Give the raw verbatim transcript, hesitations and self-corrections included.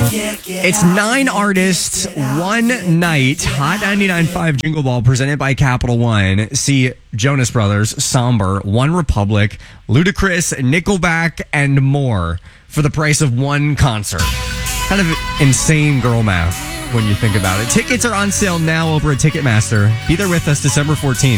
It's nine artists, one night. Hot ninety-nine point five Jingle Ball presented by Capital One. See Jonas Brothers, Somber, One Republic, Ludacris, Nickelback, and more for the price of one concert. Kind of insane girl math when you think about it. Tickets are on sale now over at Ticketmaster. Be there with us December fourteenth.